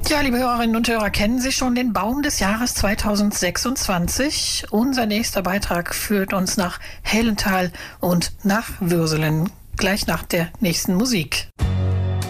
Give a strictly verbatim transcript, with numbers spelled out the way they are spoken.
Ja, liebe Hörerinnen und Hörer, kennen Sie schon den Baum des Jahres zweitausendsechsundzwanzig? Unser nächster Beitrag führt uns nach Hellenthal und nach Würselen, gleich nach der nächsten Musik.